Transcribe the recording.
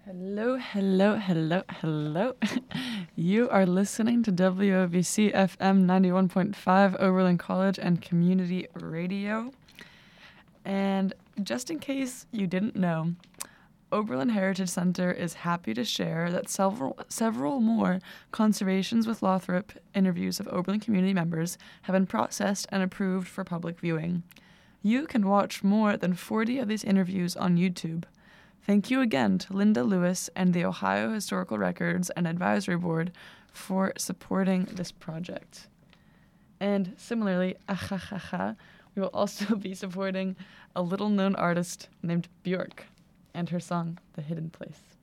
Hello, hello, hello, hello. You are listening to WOBC FM 91.5 Oberlin College and Community Radio. And just in case you didn't know, Oberlin Heritage Center is happy to share that several more Conservations with Lothrop interviews of Oberlin community members have been processed and approved for public viewing. You can watch more than 40 of these interviews on YouTube. Thank you again to Linda Lewis and the Ohio Historical Records and Advisory Board for supporting this project. And similarly, we will also be supporting a little-known artist named Björk and her song, The Hidden Place.